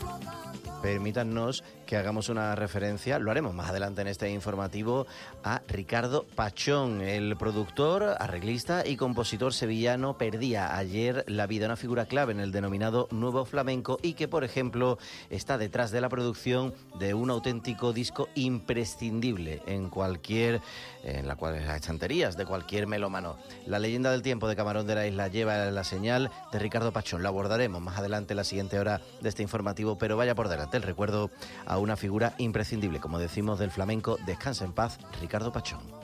Permítanos que hagamos una referencia, lo haremos más adelante en este informativo, a Ricardo Pachón, el productor, arreglista y compositor sevillano. Perdía ayer la vida, una figura clave en el denominado Nuevo Flamenco y que, por ejemplo, está detrás de la producción de un auténtico disco imprescindible en las estanterías de cualquier melómano. La leyenda del tiempo de Camarón de la Isla lleva la señal de Ricardo Pachón. La abordaremos más adelante en la siguiente hora de este informativo, pero vaya por delante el recuerdo a una figura imprescindible, como decimos, del flamenco. Descansa en paz, Ricardo Pachón.